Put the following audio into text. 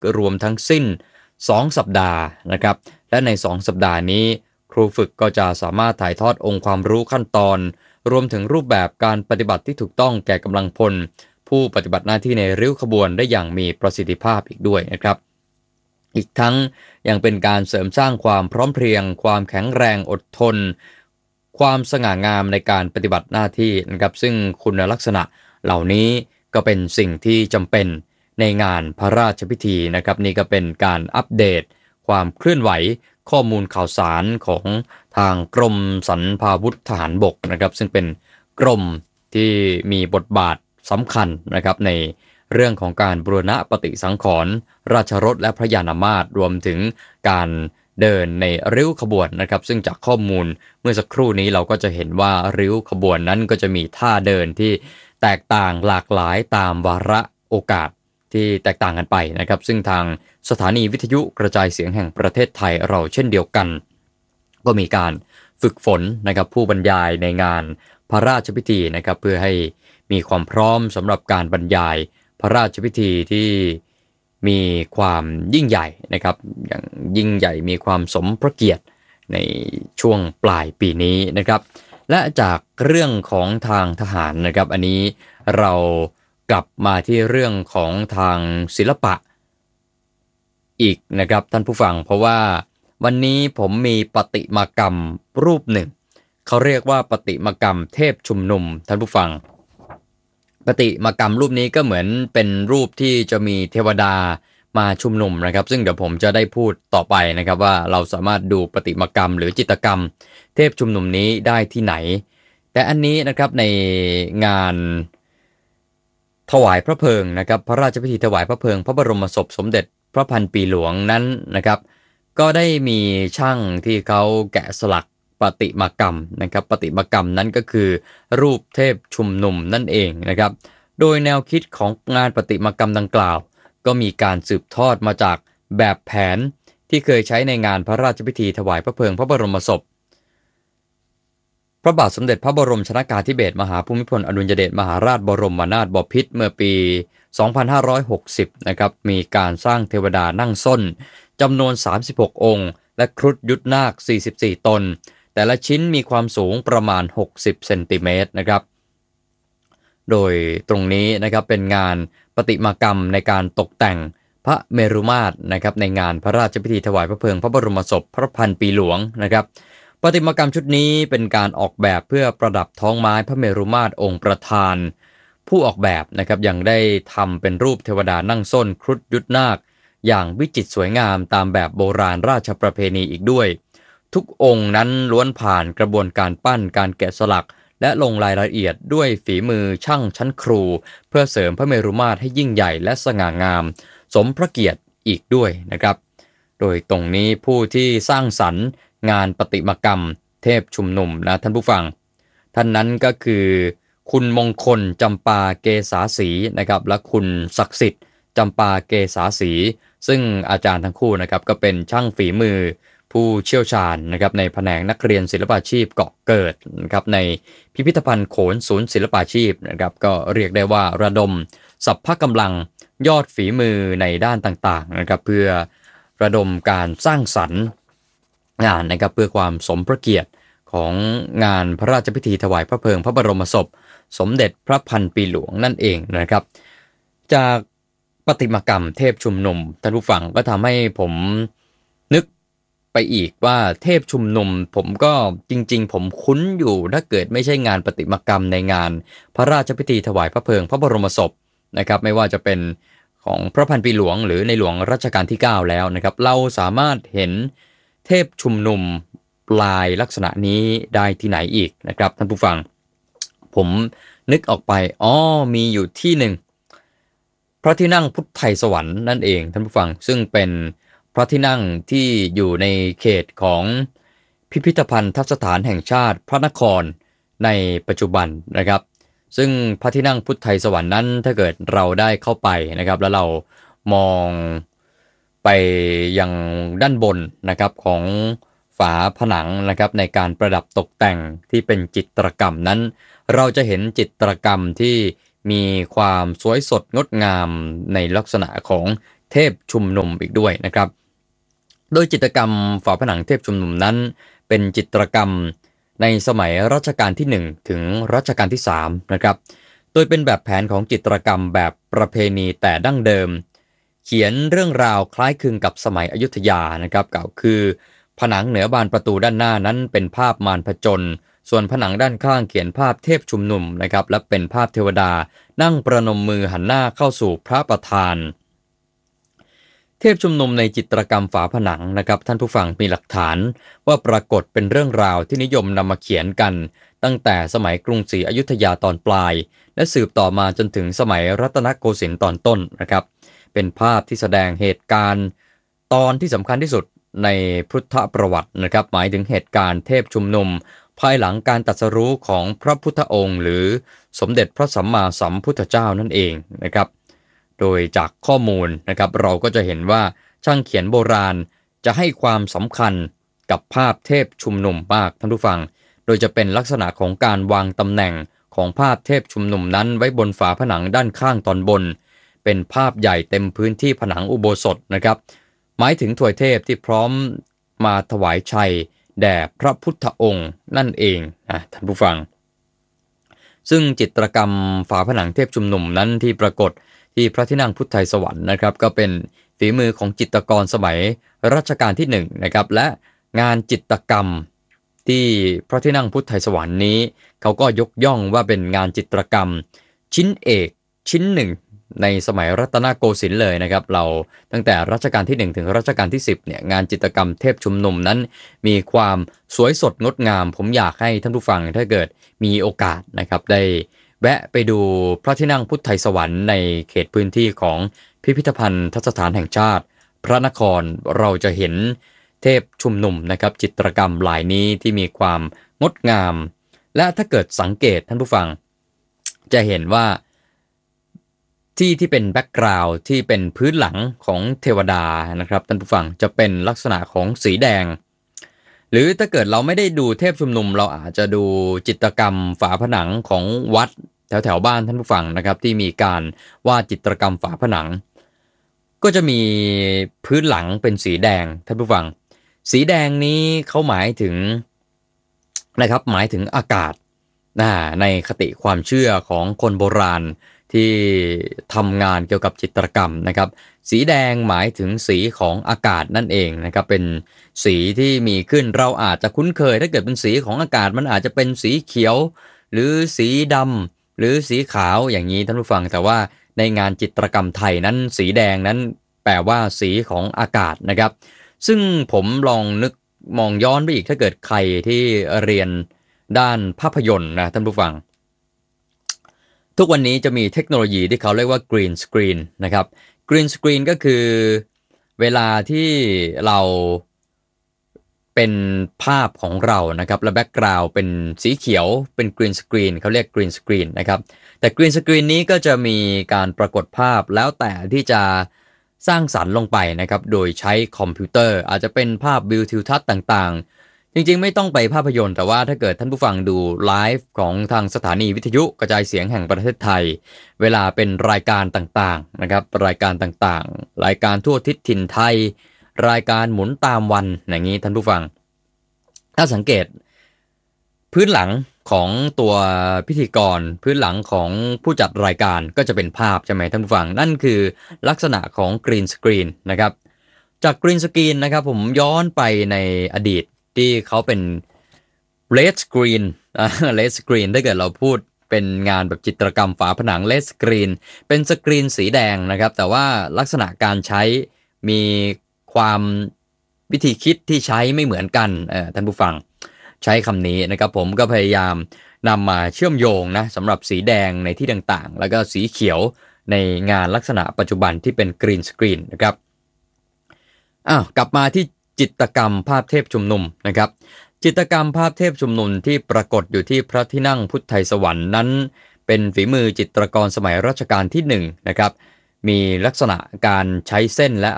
รวมทั้งสิ้น2สัปดาห์นะครับและใน2สัปดาห์นี้ครูฝึกก็จะสามารถถ่ายทอดองค์ความรู้ขั้นตอนรวมถึงรูปแบบการปฏิบัติที่ถูกต้องแก่กำลังพลผู้ปฏิบัติหน้าที่ในริ้วขบวนได้อย่างมีประสิทธิภาพอีกด้วยนะครับอีกทั้งยังเป็นการเสริมสร้างความพร้อมเพรียงความแข็งแรงอดทนความสง่างามในการปฏิบัติหน้าที่นะครับซึ่งคุณลักษณะเหล่านี้ก็เป็นสิ่งที่จำเป็นในงานพระราชพิธีนะครับนี่ก็เป็นการอัปเดตความเคลื่อนไหวข้อมูลข่าวสารของทางกรมสรรพาวุธทหารบกนะครับซึ่งเป็นกรมที่มีบทบาทสำคัญนะครับในเรื่องของการบูรณะปฏิสังขรณ์ราชรถและพระยานามาตรรวมถึงการเดินในริ้วขบวนนะครับซึ่งจากข้อมูลเมื่อสักครู่นี้เราก็จะเห็นว่าริ้วขบวนนั้นก็จะมีท่าเดินที่แตกต่างหลากหลายตามวาระโอกาสที่แตกต่างกันไปนะครับซึ่งทางสถานีวิทยุกระจายเสียงแห่งประเทศไทยเราเช่นเดียวกันก็มีการฝึกฝนนะครับผู้บรรยายในงานพระราชพิธีนะครับเพื่อให้มีความพร้อมสำหรับการบรรยายพระราชพิธีที่มีความยิ่งใหญ่นะครับอย่างยิ่งใหญ่มีความสมพระเกียรติในช่วงปลายปีนี้นะครับและจากเรื่องของทางทหารนะครับอันนี้เรากลับมาที่เรื่องของทางศิลปะอีกนะครับท่านผู้ฟังเพราะว่าวันนี้ผมมีประติมากรรมรูปหนึ่งเขาเรียกว่าประติมากรรมเทพชุมนุมท่านผู้ฟังประติมากรรมรูปนี้ก็เหมือนเป็นรูปที่จะมีเทวดามาชุมนุมนะครับซึ่งเดี๋ยวผมจะได้พูดต่อไปนะครับว่าเราสามารถดูประติมากรรมหรือจิตรกรรมเทพชุมนุมนี้ได้ที่ไหนแต่อันนี้นะครับในงานถวายพระเพลิงนะครับพระราชพิธีถวายพระเพลิงพระบรมศพสมเด็จพระพันปีหลวงนั้นนะครับก็ได้มีช่างที่เขาแกะสลักประติมากรรมนะครับประติมากรรมนั้นก็คือรูปเทพชุมนุมนั่นเองนะครับโดยแนวคิดของงานประติมากรรมดังกล่าวก็มีการสืบทอดมาจากแบบแผนที่เคยใช้ในงานพระราชพิธีถวายพระเพลิงพระบรมศพพระบาทสมเด็จพระบรมชนกาธิเบศรมหาภูมิพลอดุลยเดชมหาราชบรมนาถบพิตรเมื่อปี2560นะครับมีการสร้างเทวดานั่งส้นจำนวน36องค์และครุฑยุทธนาค44ตนแต่ละชิ้นมีความสูงประมาณ60เซนติเมตรนะครับโดยตรงนี้นะครับเป็นงานประติมากรรมในการตกแต่งพระเมรุมาตรนะครับในงานพระราชพิธีถวายพระเพลิงพระบรมศพพระพันปีหลวงนะครับประติมากรรมชุดนี้เป็นการออกแบบเพื่อประดับท้องไม้พระเมรุมาตรองค์ประธานผู้ออกแบบนะครับยังได้ทำเป็นรูปเทวดานั่งส้นครุฑยุทธนาคอย่างวิจิตรสวยงามตามแบบโบราณราชประเพณีอีกด้วยทุกองค์นั้นล้วนผ่านกระบวนการปั้นการแกะสลักและลงรายละเอียดด้วยฝีมือช่างชั้นครูเพื่อเสริมพระเมรุมาตรให้ยิ่งใหญ่และสง่างามสมพระเกียรติอีกด้วยนะครับโดยตรงนี้ผู้ที่สร้างสรรค์งานประติมากรรมเทพชุมนุมนะท่านผู้ฟังท่านนั้นก็คือคุณมงคลจำปาเกษาศรีนะครับและคุณศักดิ์สิทธิ์จำปาเกษาศรีซึ่งอาจารย์ทั้งคู่นะครับก็เป็นช่างฝีมือผู้เชี่ยวชาญนะครับในแผนกนักเรียนศิลปาชีพเกาะเกิดนะครับในพิพิธภัณฑ์โขนศูนย์ศิลปาชีพนะครับก็เรียกได้ว่าระดมสรรพกำลังยอดฝีมือในด้านต่างๆนะครับเพื่อระดมการสร้างสรรค์งานนะครับเพื่อความสมพระเกียรติของงานพระราชพิธีถวายพระเพลิงพระบรมศพสมเด็จพระพันปีหลวงนั่นเองนะครับจากประติมากรรมเทพชุมนุมท่านผู้ฟังก็ทำให้ผมนึกไปอีกว่าเทพชุมนุมผมก็จริงๆผมคุ้นอยู่ถ้าเกิดไม่ใช่งานประติมากรรมในงานพระราชพิธีถวายพระเพลิงพระบรมศพนะครับไม่ว่าจะเป็นของพระพันปีหลวงหรือในหลวงรัชกาลที่9แล้วนะครับเราสามารถเห็นเทพชุมนุมลายลักษณะนี้ได้ที่ไหนอีกนะครับท่านผู้ฟังผมนึกออกไปมีอยู่ที่หนึ่งพระที่นั่งพุทธไทยสวรรค์นั่นเองท่านผู้ฟังซึ่งเป็นพระที่นั่งที่อยู่ในเขตของพิพิธภัณฑ์สถานแห่งชาติพระนครในปัจจุบันนะครับซึ่งพระที่นั่งพุทธไทยสวรรค์นั้นถ้าเกิดเราได้เข้าไปนะครับแล้วเรามองไปยังด้านบนนะครับของฝาผนังนะครับในการประดับตกแต่งที่เป็นจิตรกรรมนั้นเราจะเห็นจิตรกรรมที่มีความสวยสดงดงามในลักษณะของเทพชุมนุมอีกด้วยนะครับโดยจิตรกรรมฝาผนังเทพชุมนุมนั้นเป็นจิตรกรรมในสมัยรัชกาลที่1ถึงรัชกาลที่3นะครับโดยเป็นแบบแผนของจิตรกรรมแบบประเพณีแต่ดั้งเดิมเขียนเรื่องราวคล้ายคลึงกับสมัยอยุธยานะครับกล่าวคือผนังเหนือบานประตูด้านหน้านั้นเป็นภาพมารผจญส่วนผนังด้านข้างเขียนภาพเทพชุมนุมนะครับและเป็นภาพเทวดานั่งประนมมือหันหน้าเข้าสู่พระประธานเทพชุมนุมในจิตรกรรมฝาผนังนะครับท่านผู้ฟังมีหลักฐานว่าปรากฏเป็นเรื่องราวที่นิยมนำมาเขียนกันตั้งแต่สมัยกรุงศรีอยุธยาตอนปลายและสืบต่อมาจนถึงสมัยรัตนโกสินทร์ตอนต้นนะครับเป็นภาพที่แสดงเหตุการณ์ตอนที่สำคัญที่สุดในพุทธประวัตินะครับหมายถึงเหตุการณ์เทพชุมนุมภายหลังการตรัสรู้ของพระพุทธองค์หรือสมเด็จพระสัมมาสัมพุทธเจ้านั่นเองนะครับโดยจากข้อมูลนะครับเราก็จะเห็นว่าช่างเขียนโบราณจะให้ความสำคัญกับภาพเทพชุมนุมมากท่านผู้ฟังโดยจะเป็นลักษณะของการวางตำแหน่งของภาพเทพชุมนุมนั้นไว้บนฝาผนังด้านข้างตอนบนเป็นภาพใหญ่เต็มพื้นที่ผนังอุโบสถนะครับหมายถึงถวยเทพที่พร้อมมาถวายชัยแด่พระพุทธองค์นั่นเองท่านผู้ฟังซึ่งจิตรกรรมฝาผนังเทพชุมนุมนั้นที่ปรากฏที่พระที่นั่งพุทธไทยสวรรค์นะครับก็เป็นฝีมือของจิตรกรสมัยรัชกาลที่1นะครับและงานจิตรกรรมที่พระที่นั่งพุทธไทยสวรรค์นี้เขาก็ยกย่องว่าเป็นงานจิตรกรรมชิ้นเอกชิ้นหนึ่งในสมัยรัตนโกสินทร์เลยนะครับเราตั้งแต่รัชกาลที่1ถึงรัชกาลที่10เนี่ยงานจิตรกรรมเทพชุมนุมนั้นมีความสวยสดงดงามผมอยากให้ท่านผู้ฟังถ้าเกิดมีโอกาสนะครับได้แวะไปดูพระที่นั่งพุทธไทยสวรรค์ในเขตพื้นที่ของพิพิธภัณฑ์สถานแห่งชาติพระนครเราจะเห็นเทพชุมนุมนะครับจิตรกรรมลายนี้ที่มีความงดงามและถ้าเกิดสังเกตท่านผู้ฟังจะเห็นว่าที่เป็นแบ็กกราวด์ที่เป็นพื้นหลังของเทวดานะครับท่านผู้ฟังจะเป็นลักษณะของสีแดงหรือถ้าเกิดเราไม่ได้ดูเทพชุมนุมเราอาจจะดูจิตรกรรมฝาผนังของวัดแถวบ้านท่านผู้ฟังนะครับที่มีการวาดจิตรกรรมฝาผนังก็จะมีพื้นหลังเป็นสีแดงท่านผู้ฟังสีแดงนี้เขาหมายถึงนะครับหมายถึงอากาศในคติความเชื่อของคนโบราณที่ทำงานเกี่ยวกับจิตรกรรมนะครับสีแดงหมายถึงสีของอากาศนั่นเองนะครับเป็นสีที่มีขึ้นเราอาจจะคุ้นเคยถ้าเกิดเป็นสีของอากาศมันอาจจะเป็นสีเขียวหรือสีดำหรือสีขาวอย่างนี้ท่านผู้ฟังแต่ว่าในงานจิตรกรรมไทยนั้นสีแดงนั้นแปลว่าสีของอากาศนะครับซึ่งผมลองนึกมองย้อนไปอีกถ้าเกิดใครที่เรียนด้านภาพยนตร์นะท่านผู้ฟังทุกวันนี้จะมีเทคโนโลยีที่เขาเรียกว่า Green Screen นะครับ Green Screen ก็คือเวลาที่เราเป็นภาพของเรานะครับและแบ็กกราวด์เป็นสีเขียวเป็น Green Screen เขาเรียก Green Screen นะครับแต่ Green Screen นี้ก็จะมีการปรากฏภาพแล้วแต่ที่จะสร้างสรรค์ลงไปนะครับโดยใช้คอมพิวเตอร์อาจจะเป็นภาพวิวทิวทัศน์ต่างๆจริงๆไม่ต้องไปภาพยนตร์แต่ว่าถ้าเกิดท่านผู้ฟังดูไลฟ์ของทางสถานีวิทยุกระจายเสียงแห่งประเทศไทยเวลาเป็นรายการต่างๆนะครับรายการต่างๆรายการทั่วทิศถิ่นไทยรายการหมุนตามวันอย่างนี้ท่านผู้ฟังถ้าสังเกตพื้นหลังของตัวพิธีกรพื้นหลังของผู้จัดรายการก็จะเป็นภาพใช่ไหมท่านผู้ฟังนั่นคือลักษณะของกรีนสกรีนนะครับจากกรีนสกรีนนะครับผมย้อนไปในอดีตที่เขาเป็นเลดสกรีนเลดสกรีนถ้าเกิดเราพูดเป็นงานแบบจิตรกรรมฝาผนังเลดสกรีนเป็นสกรีนสีแดงนะครับแต่ว่าลักษณะการใช้มีความวิธีคิดที่ใช้ไม่เหมือนกันท่านผู้ฟังใช้คำนี้นะครับผมก็พยายามนำมาเชื่อมโยงนะสำหรับสีแดงในที่ต่างๆแล้วก็สีเขียวในงานลักษณะปัจจุบันที่เป็นกรีนสกรีนนะครับกลับมาที่จิตรกรรมภาพเทพชุมนุมนะครับจิตรกรรมภาพเทพชุมนุมที่ปรากฏอยู่ที่พระที่นั่งพุทธไทยสวรรค์นั้นเป็นฝีมือจิตรกรสมัยรัชกาลที่1นะครับมีลักษณะการใช้เส้นและ